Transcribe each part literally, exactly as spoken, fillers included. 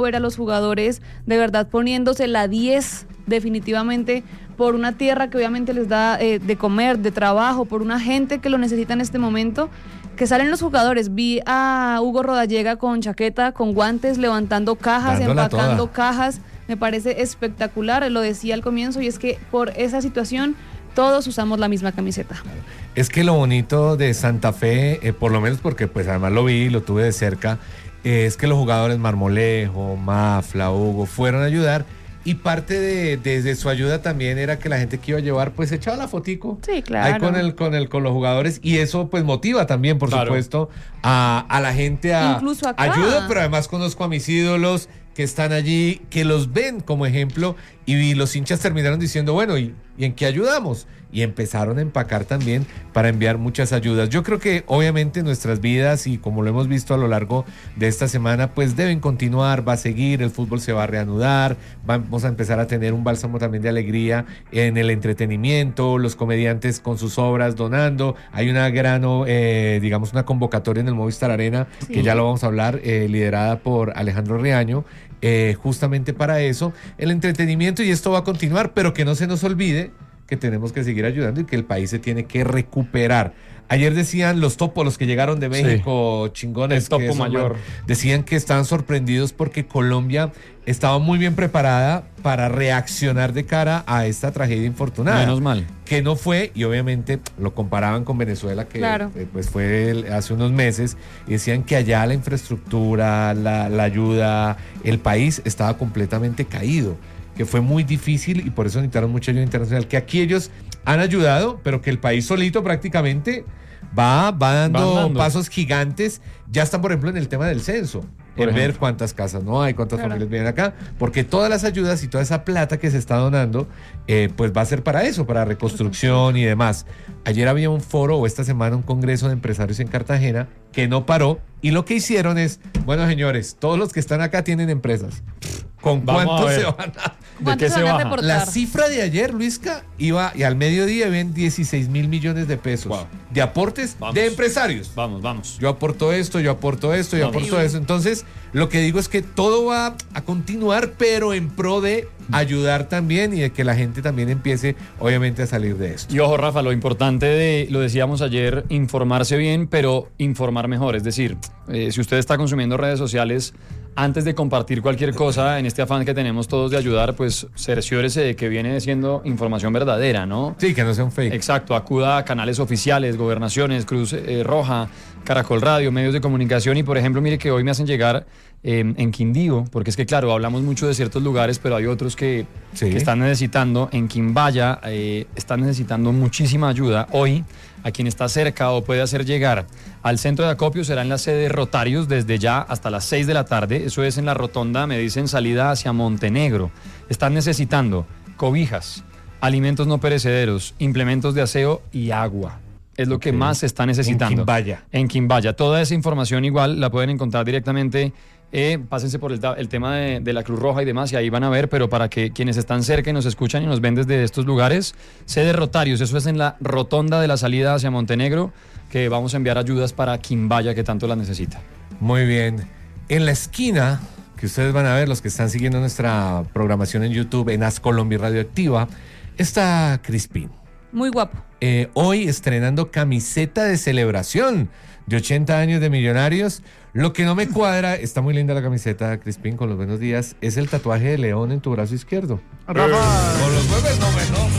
ver a los jugadores de verdad poniéndose la diez definitivamente por una tierra que obviamente les da eh, de comer, de trabajo, por una gente que lo necesita en este momento, que salen los jugadores. Vi a Hugo Rodallega con chaqueta, con guantes, levantando cajas, Dándola empacando toda. cajas, me parece espectacular, lo decía al comienzo, y es que por esa situación todos usamos la misma camiseta. Es que lo bonito de Santa Fe, eh, por lo menos porque pues además lo vi, lo tuve de cerca, eh, es que los jugadores Marmolejo, Mafla, Hugo, fueron a ayudar. Y parte de, de, de su ayuda también era que la gente que iba a llevar, pues echaba la fotico. Sí, claro. Ahí con el, con el, con los jugadores. Y eso pues motiva también, por Claro. supuesto, a, a la gente a Incluso acá. ayuda, pero además conozco a mis ídolos que están allí, que los ven como ejemplo, y los hinchas terminaron diciendo, bueno, ¿y, y en qué ayudamos? Y empezaron a empacar también para enviar muchas ayudas. Yo creo que obviamente nuestras vidas, y como lo hemos visto a lo largo de esta semana, pues deben continuar, va a seguir, el fútbol se va a reanudar, vamos a empezar a tener un bálsamo también de alegría en el entretenimiento, los comediantes con sus obras donando. Hay una gran, eh, digamos, una convocatoria en el Movistar Arena, Sí. que ya lo vamos a hablar, eh, liderada por Alejandro Riaño, eh, justamente para eso, el entretenimiento, y esto va a continuar, pero que no se nos olvide que tenemos que seguir ayudando y que el país se tiene que recuperar. Ayer decían los topos, los que llegaron de México, sí. chingones. El topo que son, mayor. Decían que estaban sorprendidos porque Colombia estaba muy bien preparada para reaccionar de cara a esta tragedia infortunada. Menos mal. Que no fue, y obviamente lo comparaban con Venezuela, que Claro. eh, pues fue el, hace unos meses, y decían que allá la infraestructura, la, la ayuda, el país estaba completamente caído, que fue muy difícil y por eso necesitaron mucha ayuda internacional, que aquí ellos han ayudado, pero que el país solito prácticamente va, va dando, dando. pasos gigantes. Ya están, por ejemplo, en el tema del censo, Por en ejemplo. ver cuántas casas no hay, cuántas Claro. familias viven acá, porque todas las ayudas y toda esa plata que se está donando, eh, pues va a ser para eso, para reconstrucción y demás. Ayer había un foro, o esta semana un congreso de empresarios en Cartagena, que no paró, y lo que hicieron es, bueno, señores, todos los que están acá tienen empresas. ¿Con Vamos a cuánto ver. se van a...? ¿De ¿Cuántos qué se van a baja? reportar? La cifra de ayer, Luisca, iba, y al mediodía ven dieciséis mil millones de pesos Wow. de aportes Vamos. de empresarios. Vamos, vamos. Yo aporto esto, yo aporto esto, yo Vamos. aporto eso. Entonces, lo que digo es que todo va a continuar, pero en pro de ayudar también y de que la gente también empiece, obviamente, a salir de esto. Y ojo, Rafa, lo importante de, lo decíamos ayer, informarse bien, pero informar mejor. Es decir, eh, si usted está consumiendo redes sociales, antes de compartir cualquier cosa, en este afán que tenemos todos de ayudar, pues cerciórese de que viene siendo información verdadera, ¿no? Sí, que no sea un fake. Exacto, acuda a canales oficiales, gobernaciones, Cruz eh, Roja, Caracol Radio, medios de comunicación. Y por ejemplo, mire que hoy me hacen llegar eh, en Quindío, porque es que claro, hablamos mucho de ciertos lugares, pero hay otros que, Sí. que están necesitando. En Quimbaya eh, están necesitando muchísima ayuda. Hoy, a quien está cerca o puede hacer llegar al centro de acopio, será en la sede Rotarios desde ya hasta las seis de la tarde. Eso es en la rotonda, me dicen, salida hacia Montenegro. Están necesitando cobijas, alimentos no perecederos, implementos de aseo y agua. Es lo que Ok. más se está necesitando. En Quimbaya. En Quimbaya. Toda esa información igual la pueden encontrar directamente. Eh, pásense por el, ta- el tema de, de la Cruz Roja y demás, y ahí van a ver, pero para que quienes están cerca y nos escuchan y nos ven desde estos lugares, sede Rotarios, eso es en la rotonda de la salida hacia Montenegro, que vamos a enviar ayudas para Quimbaya, que tanto la necesita. Muy bien. En la esquina, que ustedes van a ver, los que están siguiendo nuestra programación en YouTube, en As Colombia Radioactiva, está Crispín. Muy guapo. Eh, hoy estrenando camiseta de celebración de ochenta años de Millonarios. Lo que no me cuadra, está muy linda la camiseta, Crispín, con los buenos días, es el tatuaje de león en tu brazo izquierdo. Rafa, Con los huevos no,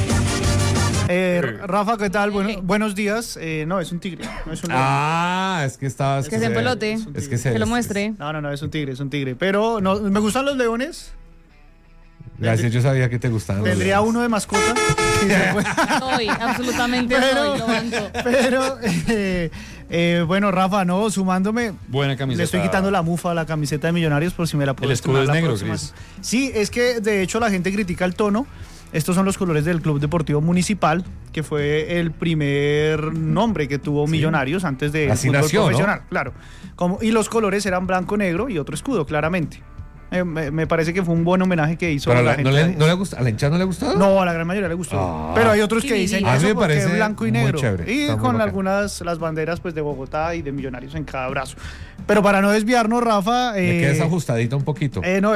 bueno. eh, Rafa, ¿qué tal? Bueno, buenos días. Eh, no, es un tigre. No es un león. Ah, es que estabas... Que se empelote. Es que se... Que lo muestre. No, no, no, es un tigre, es un tigre. Pero no, me gustan los leones. Gracias, yo sabía que te gustaban los Tendría leones. uno de mascota. Sí, se puede. Soy, absolutamente Pero- soy, lo banco. Pero, eh, eh, bueno, Rafa, no, sumándome. Buena camiseta. Le estoy quitando la mufa a la camiseta de Millonarios por si me la puedo El escudo estrenar es la negro, próxima. Cris. Sí, es que de hecho la gente critica el tono. Estos son los colores del Club Deportivo Municipal, que fue el primer nombre que tuvo Millonarios antes de Así fútbol nació, ¿no? profesional, claro. Como, y los colores eran blanco, negro y otro escudo, claramente. Eh, me, me parece que fue un buen homenaje que hizo Pero la la- gente. ¿no, le, ¿no le gusta? ¿A la hinchada no le ha gustado? No, a la gran mayoría le gustó. Ah. Pero hay otros que Qué dicen divino. A mí eso me porque parece es blanco y muy negro. chévere, Y está muy con bacán. algunas las banderas pues de Bogotá y de Millonarios en cada brazo. Pero para no desviarnos, Rafa, Le eh, queda desajustadita un poquito. eh, no,